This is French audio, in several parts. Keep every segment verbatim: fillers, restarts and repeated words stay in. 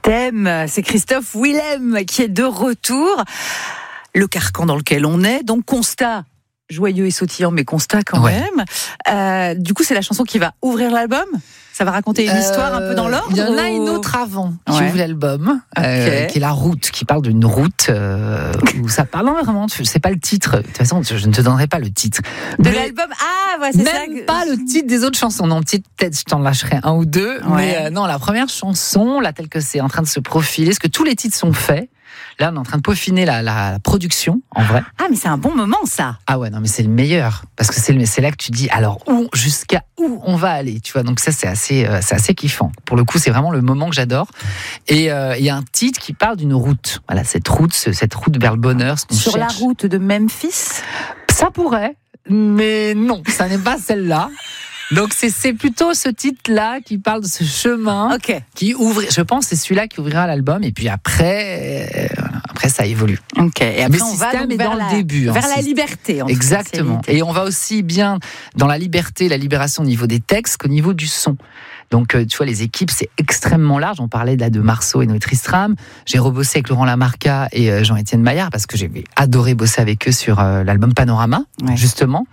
Système. C'est Christophe Willem qui est de retour. Le carcan dans lequel on est, donc constat joyeux et sautillant, mais constat quand ouais. même. Euh, du coup, c'est la chanson qui va ouvrir l'album. Ça va raconter une euh, histoire un peu dans l'ordre. Il y en a ou... une autre avant qui ouais. ouvre l'album, okay. euh, qui est La Route, qui parle d'une route euh, où ça parle non, vraiment. C'est pas le titre. De toute façon, je ne te donnerai pas le titre de mais l'album. Ah, ouais, c'est même ça. Même pas le titre des autres chansons. Non, peut-être je t'en lâcherai un ou deux. Ouais. Mais euh, non, la première chanson, là, telle que c'est en train de se profiler, parce que tous les titres sont faits. Là, on est en train de peaufiner la, la, la production, en vrai. Ah, mais c'est un bon moment, ça. Ah ouais, non, mais c'est le meilleur. Parce que c'est, le, c'est là que tu dis, alors, où, jusqu'à où on va aller, tu vois. Donc ça, c'est assez, euh, c'est assez kiffant. Pour le coup, c'est vraiment le moment que j'adore. Et il euh, y a un titre qui parle d'une route. Voilà, cette route, cette route vers le bonheur. Ce qu'on Sur cherche. La route de Memphis ? Ça pourrait, mais non, ça n'est pas celle-là. Donc c'est, c'est plutôt ce titre-là qui parle de ce chemin okay. qui ouvre. Je pense que c'est celui-là qui ouvrira l'album. Et puis après, euh, après ça évolue. Ok. Et après mais on système va donc est vers dans la, le début. vers hein, la liberté. En exactement. Et on va aussi bien dans la liberté, la libération au niveau des textes qu'au niveau du son. Donc, tu vois, les équipes, c'est extrêmement large. On parlait là de Marceau et Noé Tristram. J'ai rebossé avec Laurent Lamarca et Jean-Étienne Maillard parce que j'ai adoré bosser avec eux sur euh, l'album Panorama, ouais. justement.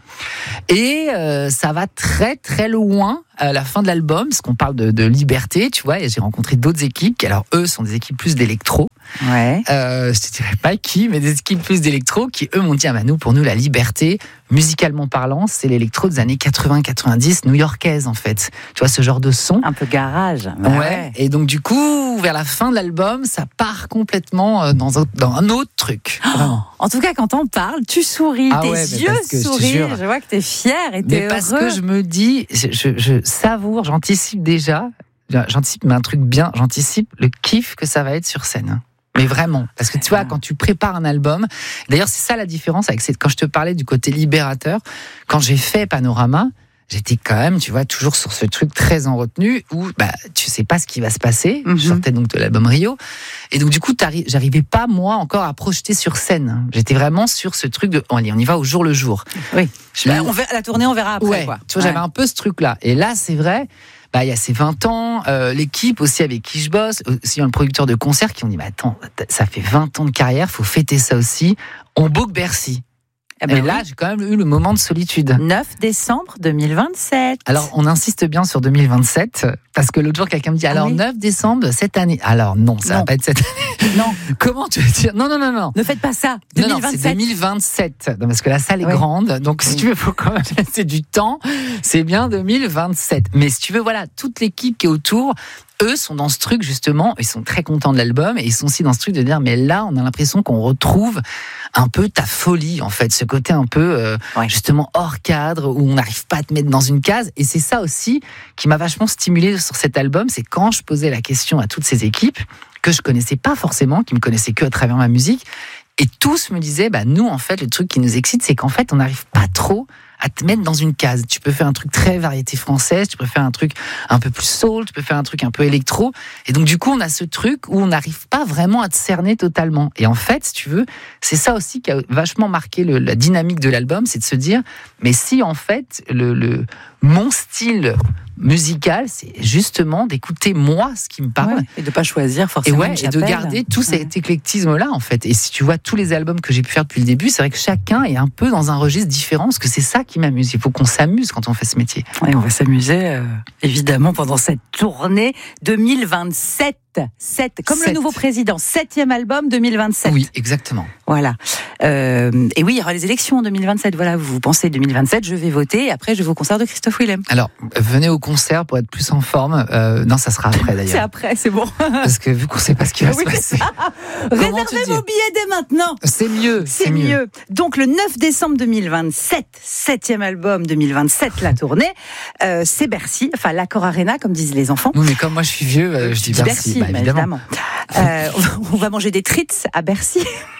Et euh, ça va très, très loin à la fin de l'album, parce qu'on parle de, de liberté, tu vois. Et j'ai rencontré d'autres équipes qui, alors, eux, sont des équipes plus d'électro. Ouais. Euh, je te dirais pas qui, mais des équipes plus d'électro qui, eux, m'ont dit, ah bah, nous, pour nous, la liberté, musicalement parlant, c'est l'électro des années quatre-vingts quatre-vingt-dix, new-yorkaise, en fait. Tu vois, ce genre de son. Un peu garage. Ouais. ouais. Et donc, du coup, vers la fin de l'album, ça part complètement dans un, dans un autre truc. Vraiment. Oh, en tout cas, quand t'en parles, tu souris, ah tes ouais, yeux sourient. Je, je vois que t'es fier et t'es mais heureux. Parce que je me dis, je, je, je savoure, j'anticipe déjà, j'anticipe, mais un truc bien, j'anticipe le kiff que ça va être sur scène. Mais vraiment, parce que tu vois, quand tu prépares un album, d'ailleurs c'est ça la différence avec cette, quand je te parlais du côté libérateur, quand j'ai fait Panorama, j'étais quand même, tu vois, toujours sur ce truc très en retenue où bah tu sais pas ce qui va se passer. Mm-hmm. Je sortais donc de l'album Rio, et donc du coup, j'arrivais pas moi encore à projeter sur scène. J'étais vraiment sur ce truc de, on y, on y va au jour le jour. Oui. Bah, on verra, la tournée, on verra après. Ouais, quoi. Tu vois, ouais. J'avais un peu ce truc-là. Et là, c'est vrai. Bah, il y a ces vingt ans, euh, l'équipe aussi avec qui je bosse, aussi le producteur de concerts qui ont dit, bah, attends, ça fait vingt ans de carrière, faut fêter ça aussi. On book Bercy. Eh ben et là, oui. J'ai quand même eu le moment de solitude. neuf décembre deux mille vingt-sept. Alors, on insiste bien sur deux mille vingt-sept, parce que l'autre jour, quelqu'un me dit, alors, ah oui. neuf décembre cette année. Alors, non, ça non. va pas être cette année. Non. Comment tu veux dire? Non, non, non, non. Ne faites pas ça. deux mille vingt-sept. Non, non, c'est deux mille vingt-sept. Non, parce que la salle est oui. grande. Donc, si oui. tu veux, il faut quand même laisser du temps. C'est bien deux mille vingt-sept. Mais si tu veux, voilà, toute l'équipe qui est autour, eux sont dans ce truc, justement, ils sont très contents de l'album, et ils sont aussi dans ce truc de dire, mais là, on a l'impression qu'on retrouve un peu ta folie, en fait, ce côté un peu, euh, ouais. justement, hors cadre, où on n'arrive pas à te mettre dans une case. Et c'est ça aussi qui m'a vachement stimulé sur cet album, c'est quand je posais la question à toutes ces équipes, que je connaissais pas forcément, qui me connaissaient que à travers ma musique, et tous me disaient, bah, nous, en fait, le truc qui nous excite, c'est qu'en fait, on n'arrive pas trop à te mettre dans une case. Tu peux faire un truc très variété française, tu peux faire un truc un peu plus soul, tu peux faire un truc un peu électro. Et donc, du coup, on a ce truc où on n'arrive pas vraiment à te cerner totalement. Et en fait, si tu veux, c'est ça aussi qui a vachement marqué le, la dynamique de l'album, c'est de se dire, mais si, en fait, le, le, mon style musical, c'est justement d'écouter moi ce qui me parle. Ouais, et de pas choisir forcément. Et, ouais, et de garder tout ouais. cet éclectisme-là, en fait. Et si tu vois tous les albums que j'ai pu faire depuis le début, c'est vrai que chacun est un peu dans un registre différent, parce que c'est ça qui m'amuse. Il faut qu'on s'amuse quand on fait ce métier. Et on va s'amuser, euh, évidemment, pendant cette tournée deux mille vingt-sept. sept, comme sept. Le nouveau président, septième album deux mille vingt-sept. Oui, exactement. Voilà. Euh, et oui, il y aura les élections en deux mille vingt-sept. Voilà, vous pensez deux mille vingt-sept, je vais voter, et après je vais au concert de Christophe Willem. Alors, venez au concert pour être plus en forme. Euh, non, ça sera après d'ailleurs. C'est après, c'est bon. Parce que vu qu'on ne sait pas ce qui va oui, se passer. Réservez vos billets dès maintenant. C'est mieux. C'est, c'est mieux. mieux. Donc le neuf décembre deux mille vingt-sept, septième album deux mille vingt-sept, la tournée, euh, c'est Bercy, enfin l'Accor Arena, comme disent les enfants. Oui, mais comme moi je suis vieux, euh, je dis Bercy. Bercy bah, évidemment. évidemment. Euh, on va manger des treats à Bercy.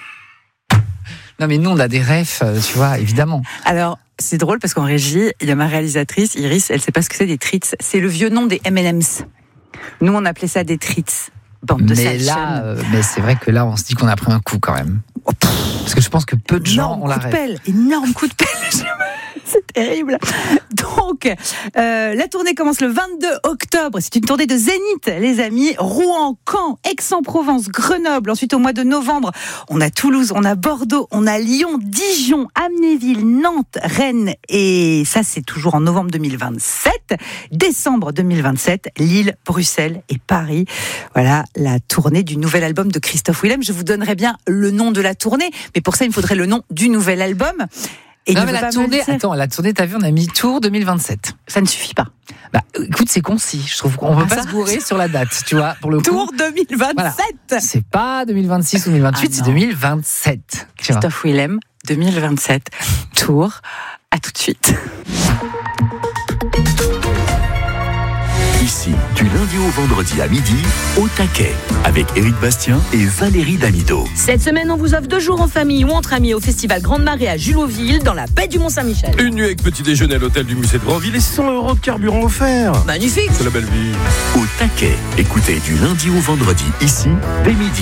Non mais nous on a des refs, tu vois, évidemment. Alors c'est drôle parce qu'en régie, il y a ma réalisatrice Iris, elle sait pas ce que c'est des treats. C'est le vieux nom des M and M's. Nous on appelait ça des treats. Bande de mais là, euh, mais c'est vrai que là on se dit qu'on a pris un coup quand même. Parce que je pense que peu de gens énorme ont la coup de rêve. pelle, énorme coup de pelle. C'est Terrible. Donc, euh, la tournée commence le vingt-deux octobre. C'est une tournée de Zénith, les amis. Rouen, Caen, Aix-en-Provence, Grenoble. Ensuite, au mois de novembre, on a Toulouse, on a Bordeaux, on a Lyon, Dijon, Amnéville, Nantes, Rennes. Et ça, c'est toujours en novembre deux mille vingt-sept. Décembre deux mille vingt-sept, Lille, Bruxelles et Paris. Voilà la tournée du nouvel album de Christophe Willem. Je vous donnerai bien le nom de la tournée, mais pour ça, il me faudrait le nom du nouvel album. Et non, mais la tournée, attends, la tournée, t'as vu, on a mis Tour deux mille vingt-sept. Ça ne suffit pas. Bah, écoute, c'est concis. Je trouve qu'on peut ah, pas ça se bourrer sur la date, tu vois, pour le coup. Tour deux mille vingt-sept. Voilà. C'est pas deux mille vingt-six ou deux mille vingt-huit, ah, c'est deux mille vingt-sept. Christophe Willem, deux mille vingt-sept. Tour. À tout de suite. Ici, du lundi au vendredi à midi, au taquet, avec Éric Bastien et Valérie Damido. Cette semaine, on vous offre deux jours en famille ou entre amis au festival Grande Marée à Julotville, dans la baie du Mont-Saint-Michel. Une nuit avec petit déjeuner à l'hôtel du musée de Grandville et cent euros de carburant offert. Magnifique. C'est la belle vie. Au taquet, écoutez du lundi au vendredi, ici, dès midi.